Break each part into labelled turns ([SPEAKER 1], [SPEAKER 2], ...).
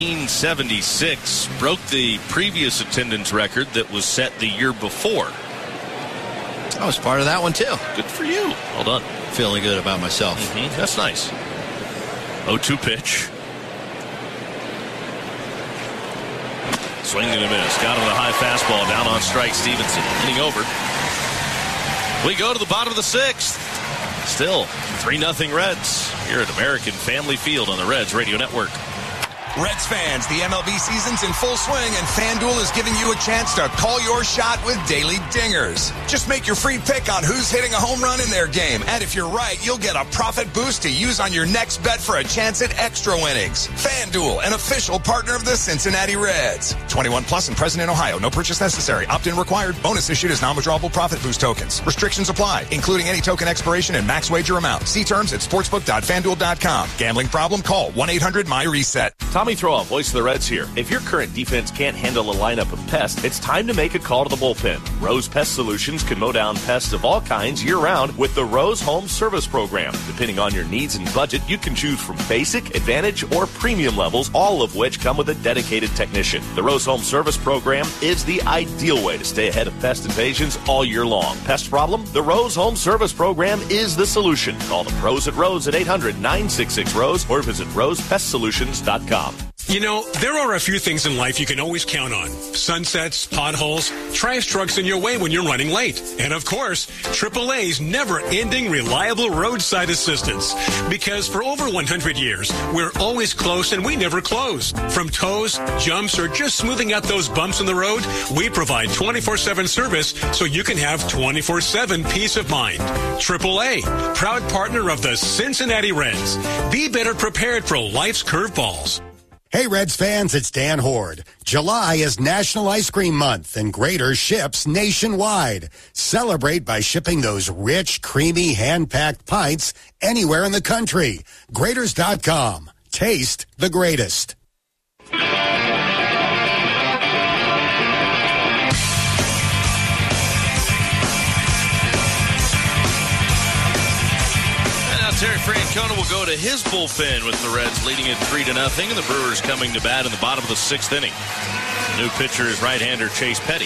[SPEAKER 1] 1976 broke the previous attendance record that was set the year before.
[SPEAKER 2] I was part of that one, too.
[SPEAKER 1] Good for you. Well done.
[SPEAKER 2] Feeling good about myself.
[SPEAKER 1] That's nice. 0-2 pitch. Swing and a miss. Got him with a high fastball. Down on strike. Stevenson hitting over. We go to the bottom of the sixth. Still 3-0 Reds here at American Family Field on the Reds Radio Network.
[SPEAKER 3] Reds fans, the MLB season's in full swing, and FanDuel is giving you a chance to call your shot with daily dingers. Just make your free pick on who's hitting a home run in their game, and if you're right, you'll get a profit boost to use on your next bet for a chance at extra winnings. FanDuel, an official partner of the Cincinnati Reds. 21 plus and present in Ohio. No purchase necessary. Opt-in required. Bonus issued as non-withdrawable profit boost tokens. Restrictions apply, including any token expiration and max wager amount. See terms at sportsbook.fanduel.com. Gambling problem? Call 1-800-MY-RESET.
[SPEAKER 4] Tommy Throa, voice of the Reds here. If your current defense can't handle a lineup of pests, it's time to make a call to the bullpen. Rose Pest Solutions can mow down pests of all kinds year-round with the Rose Home Service Program. Depending on your needs and budget, you can choose from basic, advantage, or premium levels, all of which come with a dedicated technician. The Rose Home Service Program is the ideal way to stay ahead of pest invasions all year long. Pest problem? The Rose Home Service Program is the solution. Call the pros at Rose at 800-966-ROSE or visit rosepestsolutions.com.
[SPEAKER 5] You know, there are a few things in life you can always count on. Sunsets, potholes, trash trucks in your way when you're running late. And of course, AAA's never-ending reliable roadside assistance. Because for over 100 years, we're always close and we never close. From tows, jumps, or just smoothing out those bumps in the road, we provide 24/7 service so you can have 24/7 peace of mind. AAA, proud partner of the Cincinnati Reds. Be better prepared for life's curveballs.
[SPEAKER 6] Hey, Reds fans, it's Dan Horde. July is National Ice Cream Month, and Graeter ships nationwide. Celebrate by shipping those rich, creamy, hand-packed pints anywhere in the country. Graeters.com. Taste the greatest.
[SPEAKER 1] Terry Francona will go to his bullpen with the Reds leading it 3-0, and the Brewers coming to bat in the bottom of the sixth inning. The new pitcher is right-hander Chase Petty.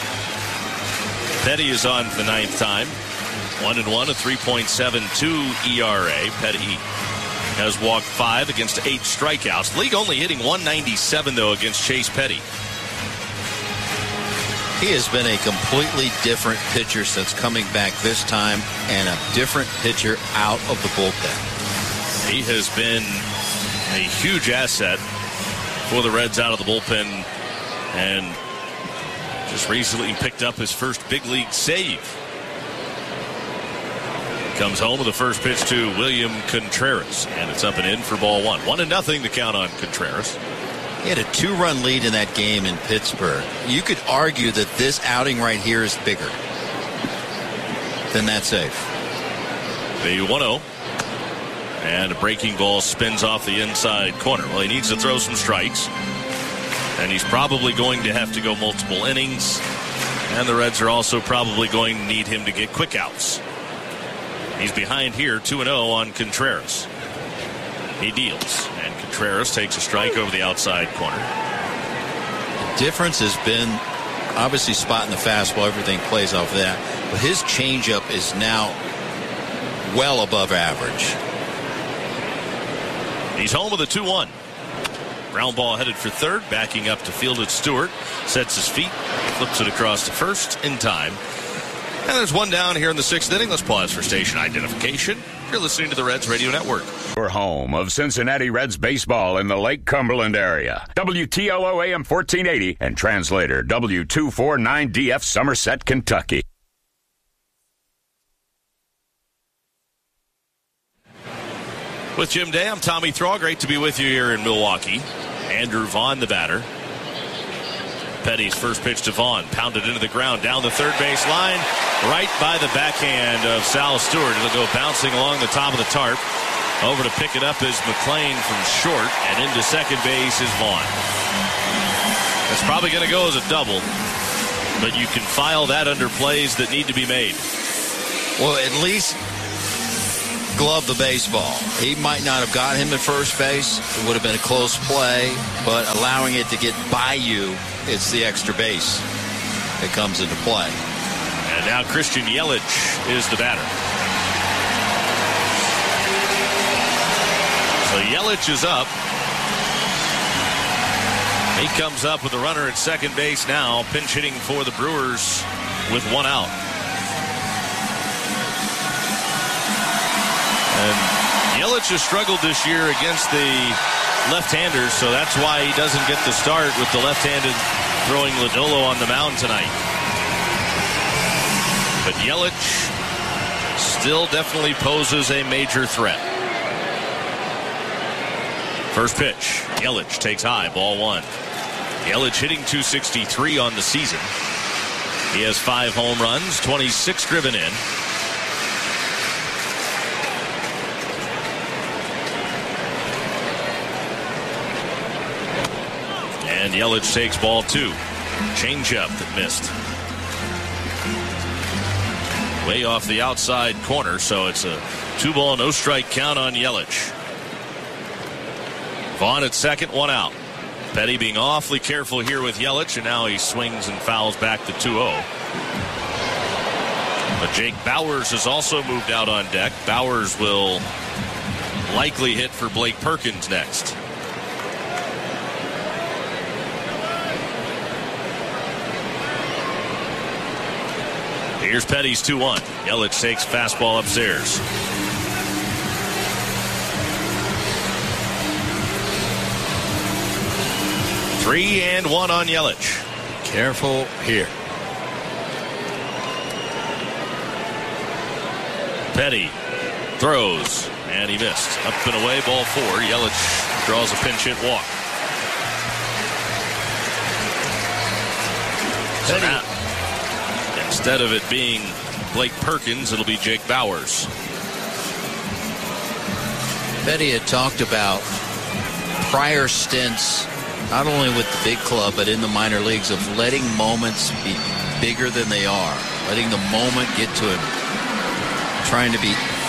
[SPEAKER 1] Petty is on for the ninth time. 1-1, a 3.72 ERA. Petty has walked 5 against 8 strikeouts. League only hitting 197, though, against Chase Petty.
[SPEAKER 2] He has been a completely different pitcher since coming back this time, and a different pitcher out of the bullpen.
[SPEAKER 1] He has been a huge asset for the Reds out of the bullpen, and just recently picked up his first big league save. Comes home with the first pitch to William Contreras, and it's up and in for ball one. 1-0 to count on Contreras.
[SPEAKER 2] He had a 2-run lead in that game in Pittsburgh. You could argue that this outing right here is bigger than that save.
[SPEAKER 1] The 1-0. And a breaking ball spins off the inside corner. Well, he needs to throw some strikes. And he's probably going to have to go multiple innings. And the Reds are also probably going to need him to get quick outs. He's behind here, 2-0 on Contreras. He deals, and Contreras takes a strike over the outside corner.
[SPEAKER 2] The difference has been obviously spotting the fastball. Everything plays off of that. But his changeup is now well above average.
[SPEAKER 1] He's home with a 2-1. Ground ball headed for third. Backing up to field at Stewart. Sets his feet. Flips it across to first in time. And there's one down here in the sixth inning. Let's pause for station identification. You're listening to the Reds Radio Network.
[SPEAKER 7] Your home of Cincinnati Reds baseball in the Lake Cumberland area. WTLO AM 1480 and translator W249DF Somerset, Kentucky.
[SPEAKER 1] With Jim Day, I'm Tommy Throa. Great to be with you here in Milwaukee. Andrew Vaughn, the batter. Petty's first pitch to Vaughn, pounded into the ground, down the third base line, right by the backhand of Sal Stewart. It'll go bouncing along the top of the tarp. Over to pick it up is McLean from short, and into second base is Vaughn. That's probably going to go as a double, but you can file that under plays that need to be made.
[SPEAKER 2] Well, at least gloved the baseball. He might not have got him at first base. It would have been a close play, but allowing it to get by you, it's the extra base that comes into play.
[SPEAKER 1] And now Christian Yelich is the batter. So Yelich is up. He comes up with a runner at second base now, pinch hitting for the Brewers with one out. And Yelich has struggled this year against the left-handers, so that's why he doesn't get the start with the left-handed throwing Lodolo on the mound tonight. But Yelich still definitely poses a major threat. First pitch, Yelich takes high, ball one. Yelich hitting .263 on the season. He has 5 home runs, 26 driven in. And Yelich takes ball 2. Changeup that missed. Way off the outside corner, so it's a 2-ball, no strike count on Yelich. Vaughn at second, 1 out. Petty being awfully careful here with Yelich, and now he swings and fouls back to 2-0. But Jake Bauers has also moved out on deck. Bauers will likely hit for Blake Perkins next. Here's Petty's 2-1. Yelich takes fastball upstairs. 3-1 on Yelich.
[SPEAKER 2] Careful here.
[SPEAKER 1] Petty throws, and he missed. Up and away, ball 4. Yelich draws a pinch hit walk. So now, instead of it being Blake Perkins, it'll be Jake Bauers.
[SPEAKER 2] Petty had talked about prior stints, not only with the big club, but in the minor leagues, of letting moments be bigger than they are. Letting the moment get to him. Trying to be,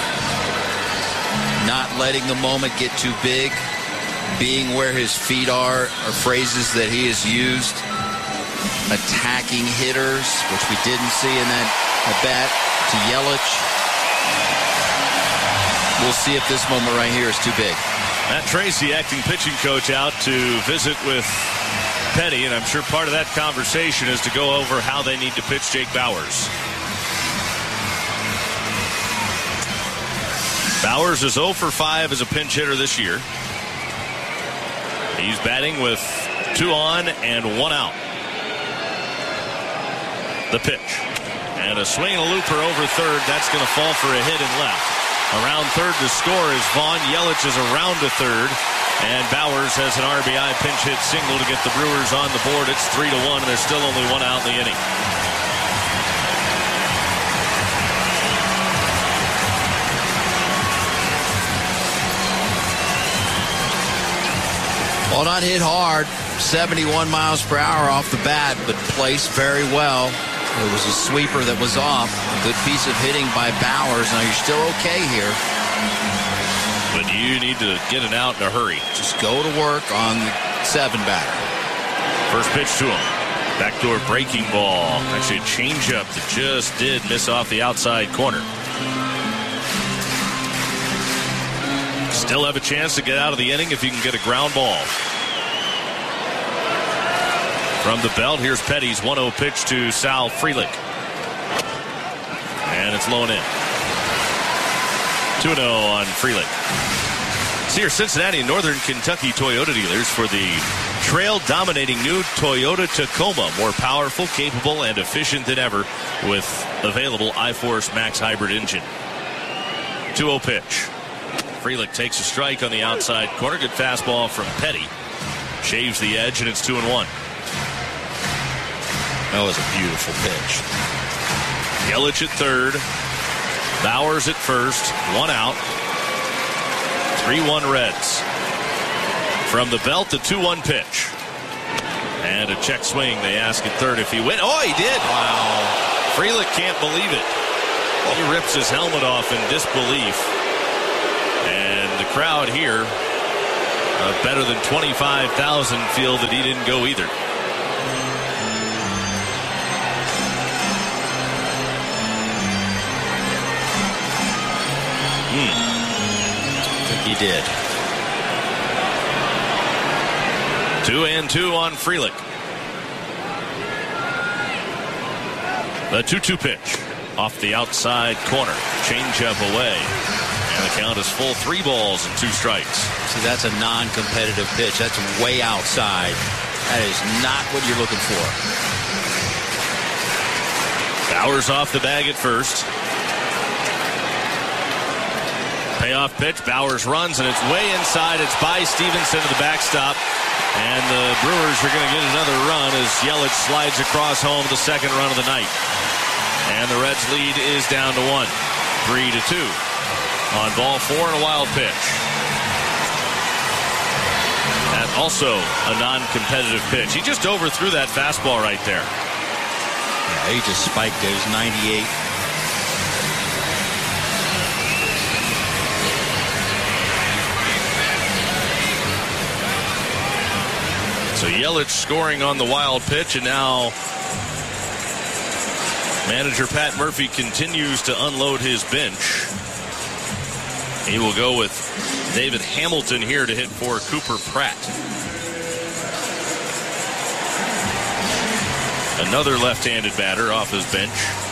[SPEAKER 2] not letting the moment get too big. Being where his feet are phrases that he has used. Attacking hitters, which we didn't see in that at-bat to Yelich. We'll see if this moment right here is too big.
[SPEAKER 1] Matt Tracy, acting pitching coach, out to visit with Petty, and I'm sure part of that conversation is to go over how they need to pitch Jake Bauers. Bauers is 0 for 5 as a pinch hitter this year. He's batting with 2 on and 1 out. The pitch. And a swing and a looper over third. That's going to fall for a hit and left. Around third to score is Vaughn. Yelich is around to third. And Bauers has an RBI pinch hit single to get the Brewers on the board. It's 3-1, and there's still only 1 out in the inning.
[SPEAKER 2] Well, not hit hard. 71 miles per hour off the bat, but placed very well. It was a sweeper that was off. A good piece of hitting by Bauers. Now you're still okay here.
[SPEAKER 1] But you need to get it out in a hurry.
[SPEAKER 2] Just go to work on the 7 batter.
[SPEAKER 1] First pitch to him. Backdoor breaking ball. Actually a changeup that just did miss off the outside corner. Still have a chance to get out of the inning if you can get a ground ball. From the belt, here's Petty's 1-0 pitch to Sal Frelick. And it's low and in. 2-0 on Frelick. See your Cincinnati and Northern Kentucky Toyota dealers for the trail-dominating new Toyota Tacoma. More powerful, capable, and efficient than ever with available iForce Max hybrid engine. 2-0 pitch. Frelick takes a strike on the outside corner. Good fastball from Petty. Shaves the edge, and it's 2-1.
[SPEAKER 2] That was a beautiful pitch.
[SPEAKER 1] Yelich at third. Bauers at first. 1 out. 3-1 Reds. From the belt, the 2-1 pitch. And a check swing. They ask at third if he went. Oh, he did. Wow. Frelick can't believe it. He rips his helmet off in disbelief. And the crowd here, better than 25,000, feel that he didn't go either.
[SPEAKER 2] I think he did.
[SPEAKER 1] 2-2 on Frelick. The 2-2 pitch off the outside corner. Changeup away. And the count is full, 3 balls and 2 strikes.
[SPEAKER 2] See, that's a non-competitive pitch. That's way outside. That is not what you're looking for.
[SPEAKER 1] Bowers off the bag at first. Payoff pitch. Bowers runs, and it's way inside. It's by Stevenson to the backstop. And the Brewers are going to get another run as Yelich slides across home, the second run of the night. And the Reds' lead is down to 1. 3-2 on ball 4 and a wild pitch. And also a non-competitive pitch. He just overthrew that fastball right there.
[SPEAKER 2] Yeah, he just spiked it. It was 98.
[SPEAKER 1] So Yelich scoring on the wild pitch, and now manager Pat Murphy continues to unload his bench. He will go with David Hamilton here to hit for Cooper Pratt. Another left-handed batter off his bench.